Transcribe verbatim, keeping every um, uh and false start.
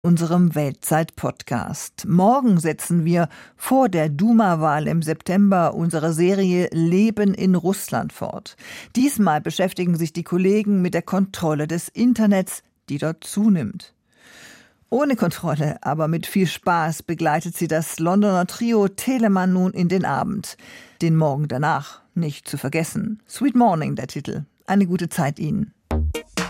unserem Weltzeit-Podcast. Morgen setzen wir vor der Duma-Wahl im September unsere Serie Leben in Russland fort. Diesmal beschäftigen sich die Kollegen mit der Kontrolle des Internets, die dort zunimmt. Ohne Kontrolle, aber mit viel Spaß begleitet sie das Londoner Trio Telemann nun in den Abend. Den Morgen danach nicht zu vergessen. Sweet Morning, der Titel. Eine gute Zeit Ihnen.